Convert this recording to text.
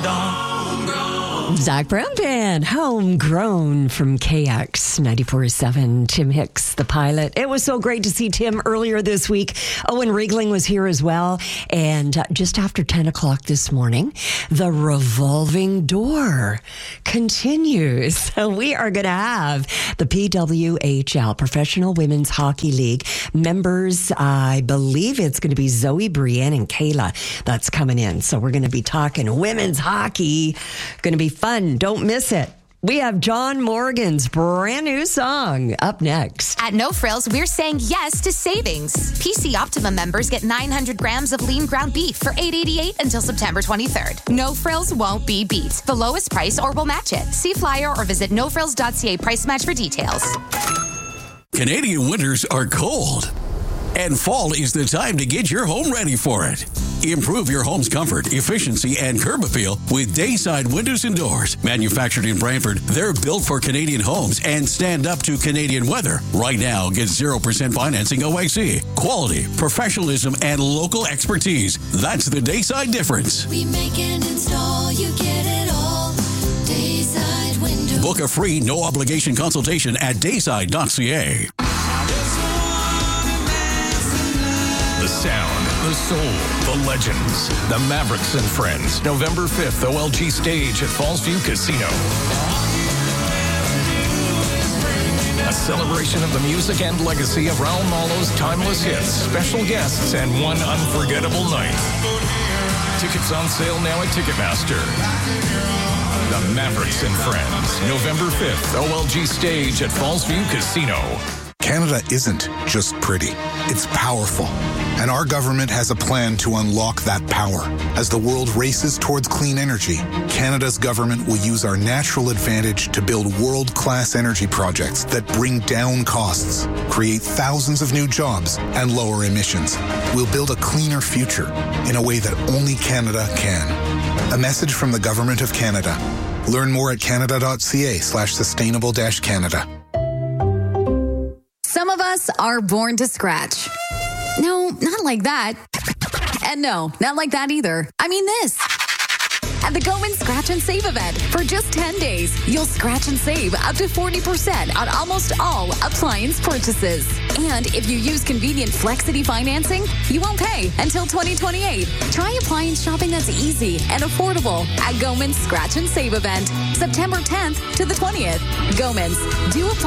Zach Brown Band, Homegrown from KX 94.7. Tim Hicks, the pilot. It was so great to see Tim earlier this week. Owen Riegling was here as well. And just after 10 o'clock this morning, the revolving door continues. So we are going to have the PWHL, Professional Women's Hockey League members. I believe it's going to be Zoe, Brienne, and Kayla that's coming in. So we're going to be talking women's hockey. Going to be fun. Don't miss it. We have John Morgan's brand new song up next. At No Frills, we're saying yes to savings. PC Optimum members get 900 grams of lean ground beef for $8.88 until September 23rd. No Frills won't be beat. The lowest price or we'll match it. See flyer or visit nofrills.ca price match for details. Canadian winters are cold, and fall is the time to get your home ready for it. Improve your home's comfort, efficiency, and curb appeal with Dayside Windows and Doors. Manufactured in Brantford, they're built for Canadian homes and stand up to Canadian weather. Right now, get 0% financing OIC. Quality, professionalism, and local expertise. That's the Dayside difference. We make and install, you get it all. Dayside Windows. Book a free, no-obligation consultation at dayside.ca. The sound, the soul, the legends, the Mavericks and Friends. November 5th, OLG stage at Fallsview Casino. A celebration of the music and legacy of Raul Malo's timeless hits, special guests, and one unforgettable night. Tickets on sale now at Ticketmaster. The Mavericks and Friends. November 5th, OLG stage at Fallsview Casino. Canada isn't just pretty, it's powerful. And our government has a plan to unlock that power. As the world races towards clean energy, Canada's government will use our natural advantage to build world-class energy projects that bring down costs, create thousands of new jobs, and lower emissions. We'll build a cleaner future in a way that only Canada can. A message from the Government of Canada. Learn more at canada.ca/sustainable-Canada. Some of us are born to scratch. No, not like that. And no, not like that either. I mean this. At the Goman Scratch and Save event, for just 10 days, you'll scratch and save up to 40% on almost all appliance purchases. And if you use convenient Flexity financing, you won't pay until 2028. Try appliance shopping that's easy and affordable at Goman's Scratch and Save event, September 10th to the 20th. Goman's, do